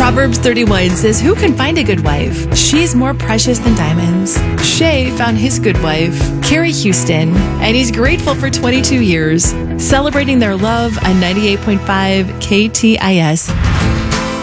Proverbs 31 says, "Who can find a good wife? She's more precious than diamonds." Shay found his good wife, Carrie Houston, and he's grateful for 22 years, celebrating their love on 98.5 KTIS.